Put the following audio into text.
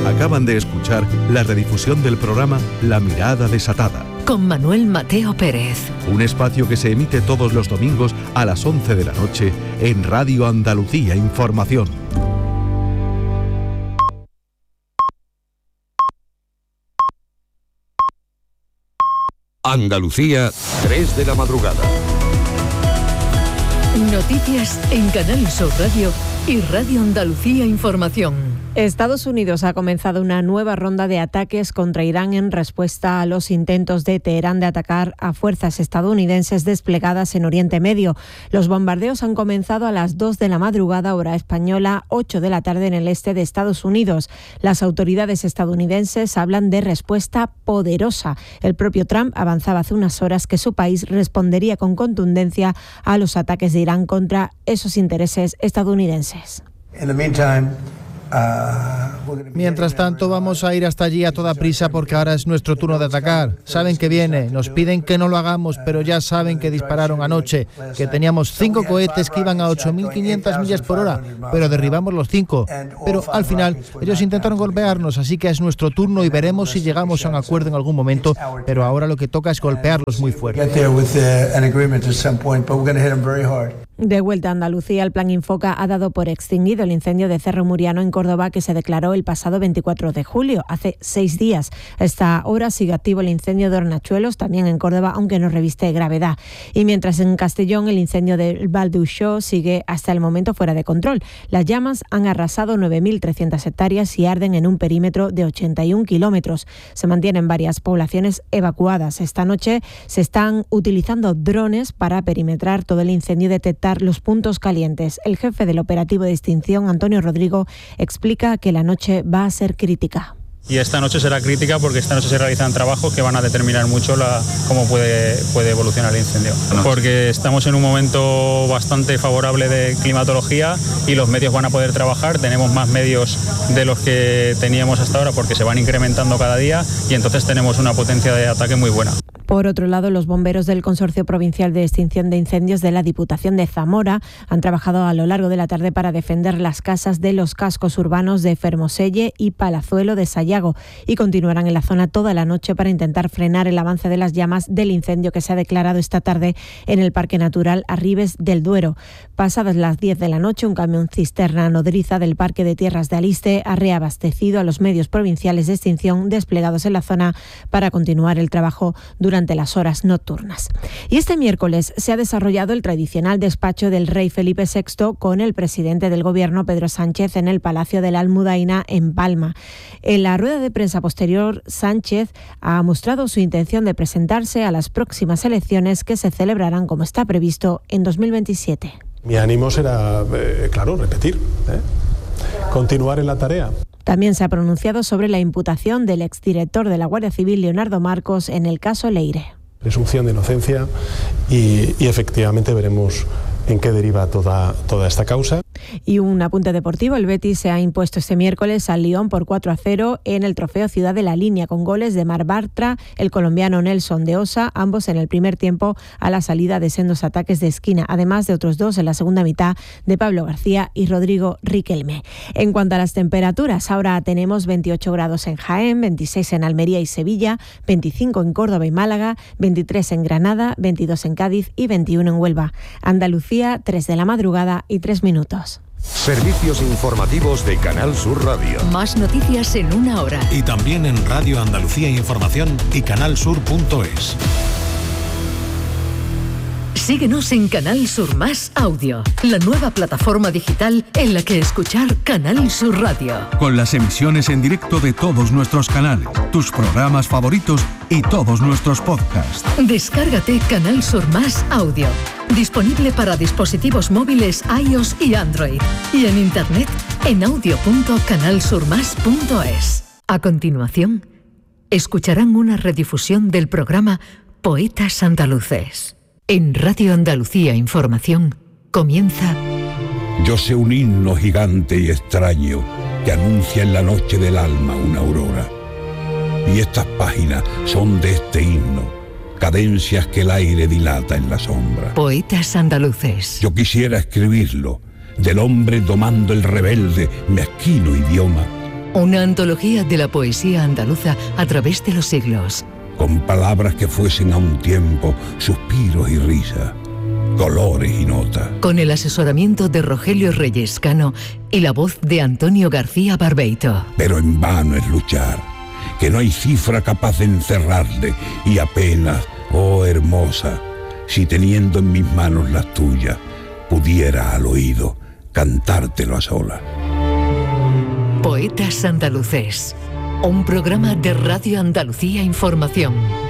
Acaban de escuchar la redifusión del programa La Mirada Desatada, con Manuel Mateo Pérez. Un espacio que se emite todos los domingos a las 11 de la noche en Radio Andalucía Información. Andalucía, 3 de la madrugada. Noticias en Canal Sur Radio y Radio Andalucía Información. Estados Unidos ha comenzado una nueva ronda de ataques contra Irán en respuesta a los intentos de Teherán de atacar a fuerzas estadounidenses desplegadas en Oriente Medio. Los bombardeos han comenzado a las 2 de la madrugada, hora española, 8 de la tarde en el este de Estados Unidos. Las autoridades estadounidenses hablan de respuesta poderosa. El propio Trump avanzaba hace unas horas que su país respondería con contundencia a los ataques de Irán contra esos intereses estadounidenses. Mientras tanto, vamos a ir hasta allí a toda prisa porque ahora es nuestro turno de atacar. Saben que viene, nos piden que no lo hagamos, pero ya saben que dispararon anoche, que teníamos 5 cohetes que iban a 8.500 millas por hora, pero derribamos los 5. Pero al final, ellos intentaron golpearnos, así que es nuestro turno y veremos si llegamos a un acuerdo en algún momento, pero ahora lo que toca es golpearlos muy fuerte. De vuelta a Andalucía, el Plan Infoca ha dado por extinguido el incendio de Cerro Muriano en Córdoba que se declaró el pasado 24 de julio, hace 6 días. A esta hora sigue activo el incendio de Hornachuelos, también en Córdoba, aunque no reviste gravedad. Y mientras en Castellón el incendio del Val d'Uixó sigue hasta el momento fuera de control. Las llamas han arrasado 9.300 hectáreas y arden en un perímetro de 81 kilómetros. Se mantienen varias poblaciones evacuadas. Esta noche se están utilizando drones para perimetrar todo el incendio y detectar los puntos calientes. El jefe del operativo de extinción, Antonio Rodrigo, explica que la noche va a ser crítica. Y esta noche será crítica porque esta noche se realizan trabajos que van a determinar mucho cómo puede evolucionar el incendio. Porque estamos en un momento bastante favorable de climatología y los medios van a poder trabajar. Tenemos más medios de los que teníamos hasta ahora porque se van incrementando cada día y entonces tenemos una potencia de ataque muy buena. Por otro lado, los bomberos del Consorcio Provincial de Extinción de Incendios de la Diputación de Zamora han trabajado a lo largo de la tarde para defender las casas de los cascos urbanos de Fermoselle y Palazuelo de Sayago y continuarán en la zona toda la noche para intentar frenar el avance de las llamas del incendio que se ha declarado esta tarde en el Parque Natural Arribes del Duero. Pasadas las 10 de la noche, un camión cisterna nodriza del Parque de Tierras de Aliste ha reabastecido a los medios provinciales de extinción desplegados en la zona para continuar el trabajo durante las horas nocturnas. Y este miércoles se ha desarrollado el tradicional despacho del rey Felipe VI con el presidente del Gobierno, Pedro Sánchez, en el Palacio de la Almudaina, en Palma. En la rueda de prensa posterior, Sánchez ha mostrado su intención de presentarse a las próximas elecciones que se celebrarán, como está previsto, en 2027. Mi ánimo será, repetir, continuar en la tarea. También se ha pronunciado sobre la imputación del exdirector de la Guardia Civil, Leonardo Marcos, en el caso Leire. Presunción de inocencia y efectivamente veremos en qué deriva toda esta causa. Y un apunte deportivo, el Betis se ha impuesto este miércoles al Lyon por 4-0 en el Trofeo Ciudad de la Línea, con goles de Mar Bartra, el colombiano Nelson de Osa, ambos en el primer tiempo a la salida de sendos ataques de esquina, además de otros 2 en la segunda mitad de Pablo García y Rodrigo Riquelme. En cuanto a las temperaturas, ahora tenemos 28 grados en Jaén, 26 en Almería y Sevilla, 25 en Córdoba y Málaga, 23 en Granada, 22 en Cádiz y 21 en Huelva. Andalucía, 3 de la madrugada y 3 minutos. Servicios informativos de Canal Sur Radio. Más noticias en una hora. Y también en Radio Andalucía Información y canalsur.es. Síguenos en Canal Sur Más Audio, la nueva plataforma digital en la que escuchar Canal Sur Radio. Con las emisiones en directo de todos nuestros canales, tus programas favoritos y todos nuestros podcasts. Descárgate Canal Sur Más Audio. Disponible para dispositivos móviles iOS y Android. Y en internet en audio.canalsurmas.es. A continuación, escucharán una redifusión del programa Poetas Andaluces. En Radio Andalucía Información comienza... Yo sé un himno gigante y extraño que anuncia en la noche del alma una aurora. Y estas páginas son de este himno, cadencias que el aire dilata en la sombra. Poetas Andaluces. Yo quisiera escribirlo, del hombre domando el rebelde, mezquino idioma, Una antología de la poesía andaluza a través de los siglos. Con palabras que fuesen a un tiempo suspiros y risas, colores y notas. Con el asesoramiento de Rogelio Reyes Cano y la voz de Antonio García Barbeito. Pero en vano es luchar, que no hay cifra capaz de encerrarle, y apenas, oh hermosa, si teniendo en mis manos las tuyas, pudiera al oído cantártelo a solas. Poetas Andaluces, un programa de Radio Andalucía Información.